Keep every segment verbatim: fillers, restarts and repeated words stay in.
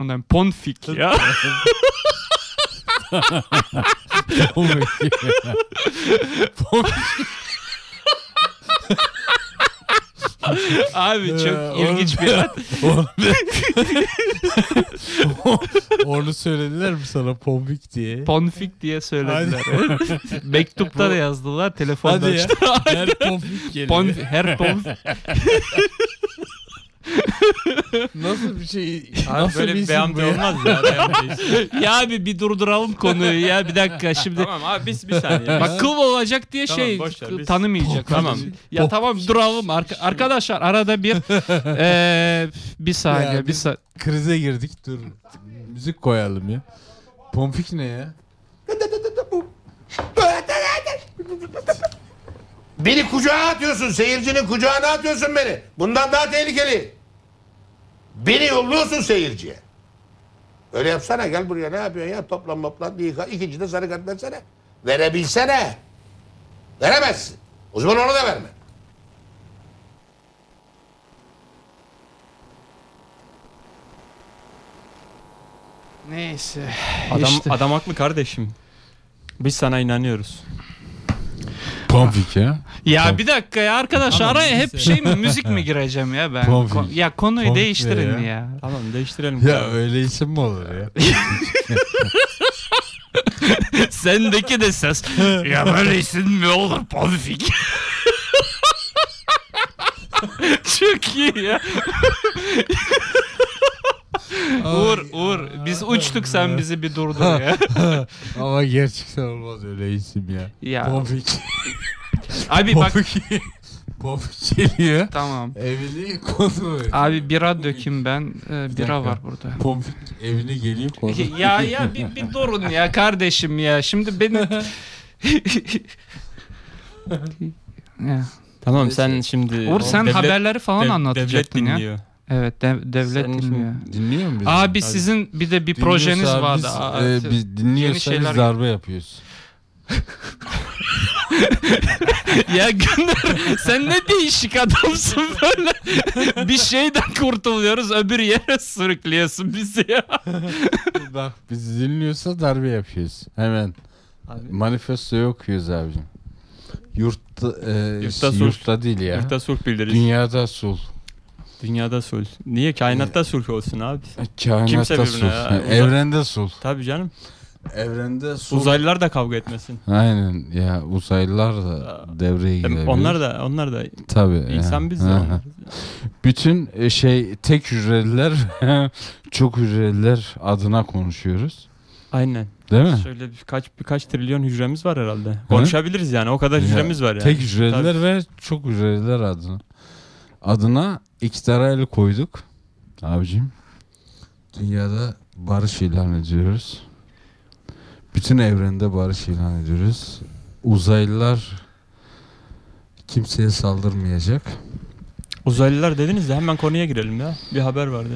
telefondan. Ponfik ya. Ponfik. Abi çok ilginç bir ad. Onu söylediler mi sana Ponfik diye? Ponfik diye söylediler. Mektupta da yazdılar. Telefonda Hadi ya. açtı. Her Ponfik geliyor. Ponfik, her Ponfik. Nasıl bir şey? Abi Nasıl böyle bir bir isim beyan bu da ya? olmaz ya. Beyan değişti. Ya abi bir durduralım konuyu ya. Bir dakika şimdi. Tamam abi biz bir saniye. Bak kıl olacak diye Tamam, şey boş ver, biz- tanımayacak. Tamam. Ya tamam duralım Arka- arkadaşlar arada bir eee, bir saniye Ya bir biz- saniye. Krize girdik, dur. Müzik koyalım ya. Ponfik ne ya? Beni kucağa atıyorsun, seyircinin kucağına atıyorsun beni. Bundan daha tehlikeli. Beni yolluyorsun seyirciye. Öyle yapsana, gel buraya, ne yapıyorsun ya? Toplan moplan, yıka. İkinci de sarı kart versene. Verebilsene. Veremezsin. O zaman onu da verme. Neyse. Adam, işte. adam haklı kardeşim. Biz sana inanıyoruz. Ponfik ya. Ya Pom- bir dakika ya arkadaşlar Tamam, araya hep neyse. şey mi müzik mi gireceğim ya ben? Pomfik. Kon- ya konuyu Pomfik değiştirin ne ya. ya? Tamam değiştirelim. Ya öyle isim mi olur ya? Sendeki de ses. Ya böyle isim mi olur Ponfik? Çok iyi ya. Uğur, Uğur biz uçtuk sen bizi bir durdur ya. Ama gerçekten olmaz öyle isim ya. Ya Ponfik. abi bak Ponfik. Ponfik geliyor. tamam. Evini konu. Abi bira döküm ben. Ee, bira dakika. var burada. Ponfik evine geliyor konu. Ya ya bir, bir durun ya kardeşim ya. Şimdi beni ya. Tamam sen şimdi... Uğur sen devlet- haberleri falan dev- anlatacaktın devlet ya. dinliyor. Evet dev- devlet Sen dinliyor. Dinliyor musun bizi? Abi Tabii. sizin bir de bir Dinliyorsa projeniz biz, vardı. Aa, e, biz dinliyorsa şeyler- biz darbe yapıyoruz. Ya Günder sen ne değişik adamsın böyle. Bir şeyden kurtuluyoruz öbür yere sürüklüyorsun bizi ya. Bak biz dinliyorsa darbe yapıyoruz. Hemen. Abi, Manifestoyu okuyoruz abicim. Yurtta, e, Yurtta yurtta, sulh. değil ya. yurtta sulh bildiririz. Dünyada sulh. Dünyada sulh. Niye? Kainatta sulh olsun abi. Kainatta Kimse birbirine sulh. ya. Ha, Evrende sulh. Tabii canım. Evrende sulh. Uzaylılar da kavga etmesin. Aynen ya, uzaylılar da devreye girebilir. Onlar da onlar da Tabii. insan ya. biz de Hı hı. onlar. Bütün e, şey tek hücreliler çok hücreliler adına konuşuyoruz. Aynen. Değil mi? Şöyle birkaç birkaç trilyon hücremiz var herhalde. Konuşabiliriz yani. O kadar hücremiz var yani. Tek hücreliler ve çok hücreliler adına. Adına iktidara el koyduk. Abicim. Dünyada barış ilan ediyoruz. Bütün evrende barış ilan ediyoruz. Uzaylılar kimseye saldırmayacak. Uzaylılar dediniz de hemen konuya girelim ya. Bir haber vardı.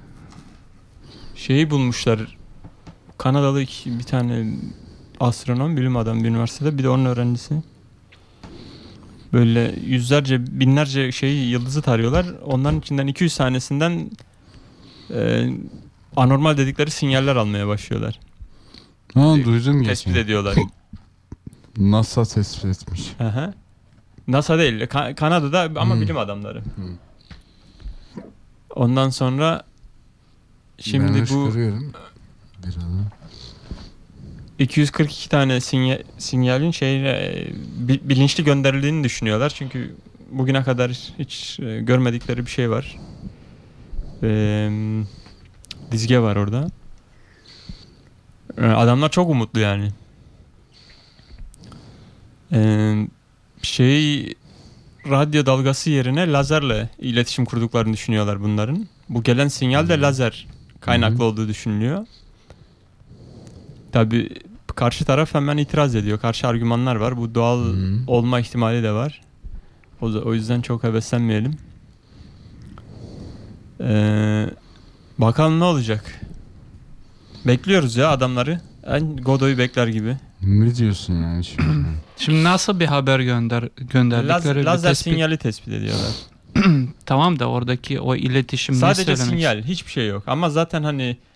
Şeyi bulmuşlar. Kanadalı iki, bir tane astronom, bilim adamı bir üniversitede, bir de onun öğrencisi. Böyle yüzlerce, binlerce şeyi, yıldızı tarıyorlar. Onların içinden iki yüz tanesinden e, anormal dedikleri sinyaller almaya başlıyorlar. Ha, duydum Tespit geçen. ediyorlar. NASA tespit etmiş. Aha. NASA değil, Ka- Kanada'da ama Hmm. bilim adamları. Hmm. Ondan sonra şimdi Ben bu çıkarıyorum. Biraz. iki yüz kırk iki tane sinya- sinyalin şeyle bi- bilinçli gönderildiğini düşünüyorlar. Çünkü bugüne kadar hiç e, görmedikleri bir şey var. Eee, dizge var orada. E, adamlar çok umutlu yani. Eee şey radyo dalgası yerine lazerle iletişim kurduklarını düşünüyorlar bunların. Bu gelen sinyal de Hı. lazer kaynaklı Hı. olduğu düşünülüyor. Tabii karşı taraf hemen itiraz ediyor. Karşı argümanlar var. Bu doğal Hı. olma ihtimali de var. O, o yüzden çok heveslenmeyelim. Ee, bakalım ne olacak. Bekliyoruz ya adamları. En Godoy'u bekler gibi. Ne diyorsun yani şimdi? Şimdi nasıl bir haber gönder Laz, gönderdikleri bir lazer tespit. sinyali tespit ediyorlar. Tamam da oradaki o iletişim ne Sadece söylemek sinyal. Hiçbir şey yok. Ama zaten hani